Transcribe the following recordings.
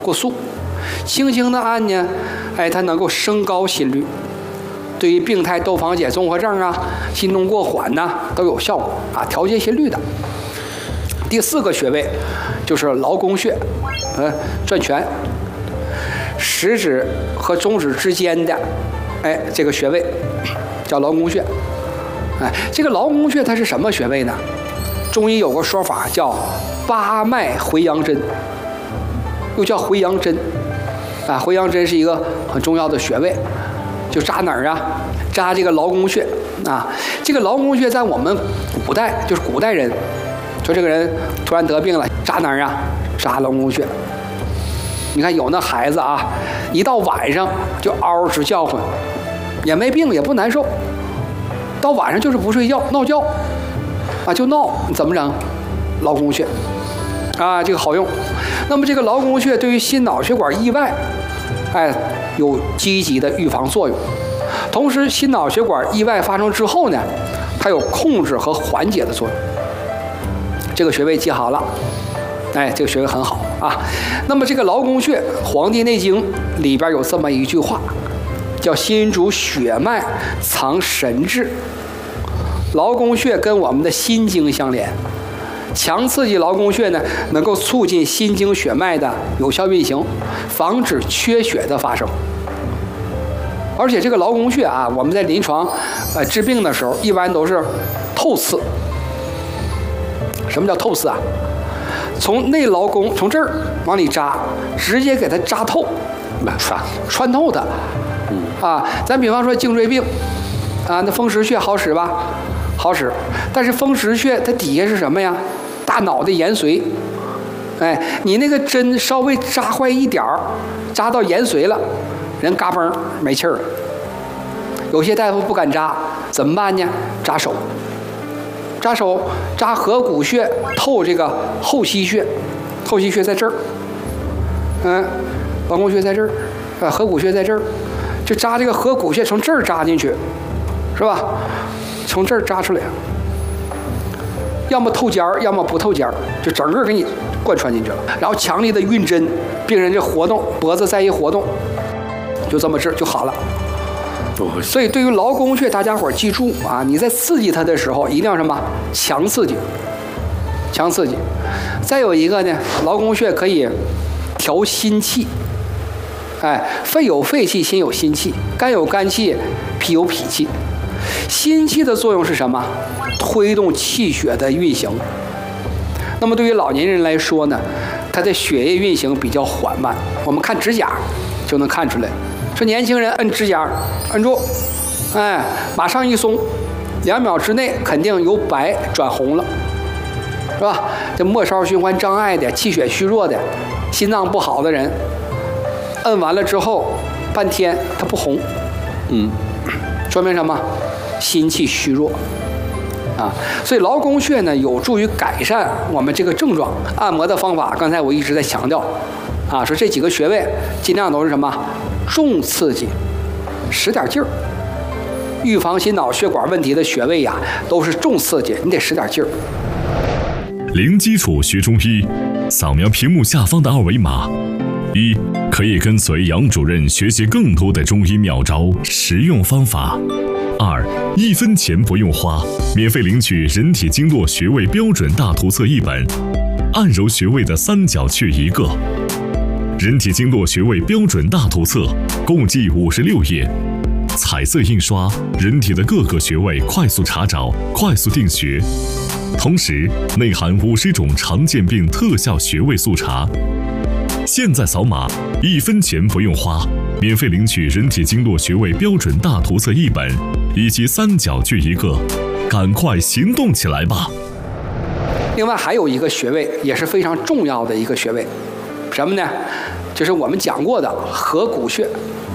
过速，轻轻的按呢，它能够升高心率，对于病态窦房结综合症啊、心动过缓呐、都有效果啊，调节心率的。第4个穴位就是劳宫穴，转拳，食指和中指之间的，这个穴位叫劳宫穴。这个劳宫穴它是什么穴位呢？中医有个说法叫八脉回阳针，又叫回阳针。回阳针是一个很重要的穴位，就扎哪儿啊？扎这个劳宫穴啊。这个劳宫穴在我们古代，就是古代人，说这个人突然得病了，扎哪儿啊？扎劳宫穴。你看有那孩子啊，一到晚上就嗷直叫唤，也没病也不难受，到晚上就是不睡觉闹觉啊，就闹，怎么整？劳宫穴啊，这个好用。那么这个劳宫穴对于心脑血管意外，有积极的预防作用。同时，心脑血管意外发生之后呢，它有控制和缓解的作用。这个穴位记好了，这个穴位很好啊。那么这个劳宫穴，《黄帝内经》里边有这么一句话，叫“心主血脉，藏神志”。劳宫穴跟我们的心经相连。强刺激劳宫穴呢，能够促进心经血脉的有效运行，防止缺血的发生。而且这个劳宫穴啊，我们在临床治病的时候，一般都是透刺。什么叫透刺啊？从内劳宫从这儿往里扎，直接给它扎透，穿透它。咱比方说颈椎病啊，那风池穴好使吧？好使，但是风池穴它底下是什么呀？大脑的延髓，你那个针稍微扎坏一点儿，扎到延髓了，人嘎嘣没气儿了。有些大夫不敢扎，怎么办呢？扎手，扎合谷穴，透这个后溪穴，后溪穴在这儿，劳宫穴在这儿，合谷穴在这儿，就扎这个合谷穴，从这儿扎进去，是吧？从这儿扎出来，要么透尖儿，要么不透尖儿，就整个给你贯穿进去了。然后强力的运针，病人这活动脖子再一活动，就这么治就好了。所以对于劳宫穴，大家伙记住啊，你在刺激它的时候，一定要什么？强刺激。再有一个呢，劳宫穴可以调心气。肺有肺气，心有心气；肝有肝气，脾有脾气。心气的作用是什么？推动气血的运行。那么对于老年人来说呢，他的血液运行比较缓慢。我们看指甲就能看出来，说年轻人摁指甲，摁住，马上一松，2秒之内肯定由白转红了，是吧？这末梢循环障碍的、气血虚弱的、心脏不好的人，摁完了之后半天它不红，说明什么？心气虚弱啊。所以劳宫穴呢，有助于改善我们这个症状。按摩的方法，刚才我一直在强调啊，说这几个穴位尽量都是什么？重刺激，使点劲儿。预防心脑血管问题的穴位呀，都是重刺激，你得使点劲儿。 零基础学中医，扫描屏幕下方的2维码。1. 可以跟随杨主任学习更多的中医妙招、实用方法。2. 1分钱不用花，免费领取人体经络穴位标准大图册1本，按揉穴位的3角穴1个。人体经络穴位标准大图册共计56页，彩色印刷，人体的各个穴位快速查找、快速定穴，同时内含50种常见病特效穴位速查。现在扫码，1分钱不用花，免费领取人体经络穴位标准大图册1本，以及3角穴1个，赶快行动起来吧！ 另外还有一个穴位也是非常重要的一个穴位，什么呢？就是我们讲过的合谷穴。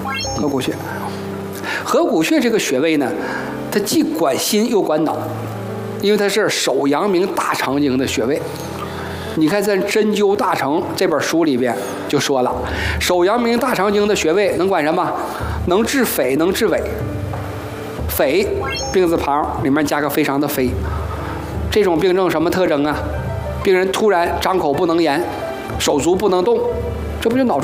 合谷穴这个穴位呢，它既管心又管脑，因为它是手阳明大肠经的穴位。你看在《针灸大成》这本书里边就说了，手阳明大肠经的穴位能管什么？能治痱，能治痿。痱，病字旁里面加个非常的非。这种病症什么特征啊？病人突然张口不能言，手足不能动，这不就脑中